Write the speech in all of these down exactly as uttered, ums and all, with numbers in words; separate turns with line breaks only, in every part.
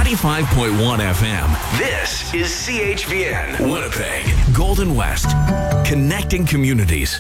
ninety-five point one F M. This is C H V N, Winnipeg, Golden West, connecting communities.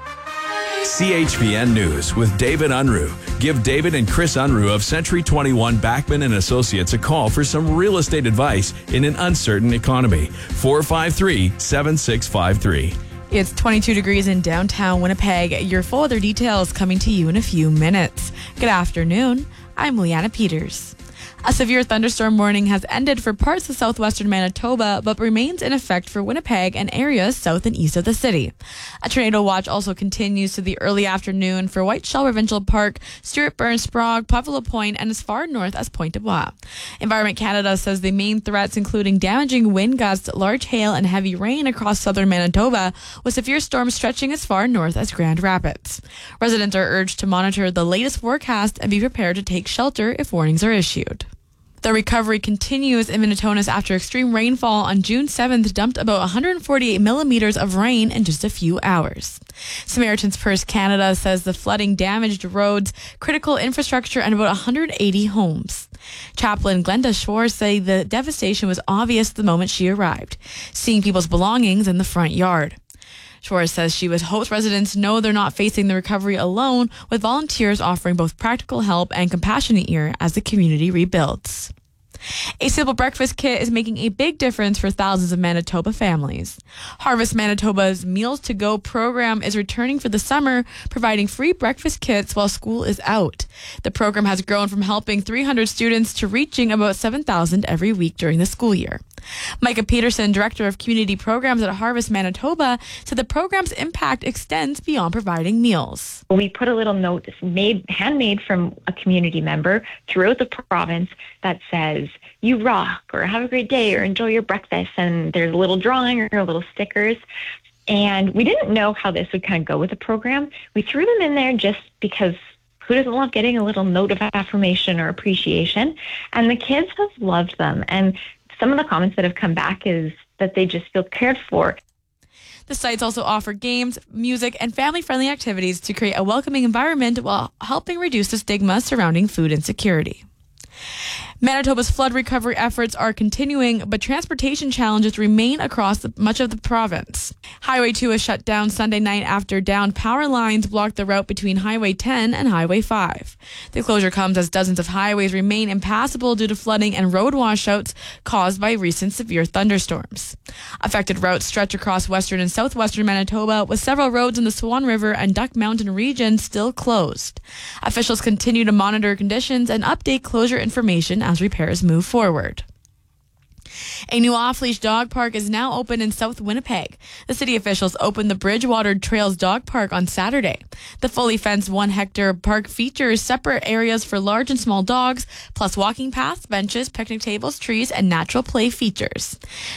C H V N News with David Unruh. Give David and Chris Unruh of Century twenty-one Backman and Associates a call for some real estate advice in an uncertain economy. four five three, seven six five three.
It's twenty-two degrees in downtown Winnipeg. Your full other details coming to you in a few minutes. Good afternoon. I'm Leanna Peters. A severe thunderstorm warning has ended for parts of southwestern Manitoba, but remains in effect for Winnipeg and areas south and east of the city. A tornado watch also continues to the early afternoon for Whiteshell Provincial Park, Stuart Burns Sprague, Pueblo Point, and as far north as Pointe du Bois. Environment Canada says the main threats including damaging wind gusts, large hail, and heavy rain across southern Manitoba, with severe storms stretching as far north as Grand Rapids. Residents are urged to monitor the latest forecast and be prepared to take shelter if warnings are issued. The recovery continues in Minnetonka after extreme rainfall on June seventh dumped about one hundred forty-eight millimeters of rain in just a few hours. Samaritan's Purse Canada says the flooding damaged roads, critical infrastructure, and about one hundred eighty homes. Chaplain Glenda Schwartz say the devastation was obvious the moment she arrived, seeing people's belongings in the front yard. Schwartz says she would hope residents know they're not facing the recovery alone, with volunteers offering both practical help and compassionate ear as the community rebuilds. A simple breakfast kit is making a big difference for thousands of Manitoba families. Harvest Manitoba's Meals to Go program is returning for the summer, providing free breakfast kits while school is out. The program has grown from helping three hundred students to reaching about seven thousand every week during the school year. Micah Peterson, Director of Community Programs at Harvest Manitoba, said the program's impact extends beyond providing meals.
We put a little note made, handmade from a community member throughout the province that says, "You rock," or "Have a great day," or "Enjoy your breakfast." And there's a little drawing or little stickers. And we didn't know how this would kind of go with the program. We threw them in there just because who doesn't love getting a little note of affirmation or appreciation? And the kids have loved them. And some of the comments that have come back is that they just feel cared for.
The sites also offer games, music, and family-friendly activities to create a welcoming environment while helping reduce the stigma surrounding food insecurity. Manitoba's flood recovery efforts are continuing, but transportation challenges remain across the, much of the province. Highway two was shut down Sunday night after downed power lines blocked the route between Highway ten and Highway five. The closure comes as dozens of highways remain impassable due to flooding and road washouts caused by recent severe thunderstorms. Affected routes stretch across western and southwestern Manitoba, with several roads in the Swan River and Duck Mountain region still closed. Officials continue to monitor conditions and update closure information as repairs move forward. A new off-leash dog park is now open in South Winnipeg. The city officials opened the Bridgewater Trails Dog Park on Saturday. The fully fenced one-hectare park features separate areas for large and small dogs, plus walking paths, benches, picnic tables, trees, and natural play features.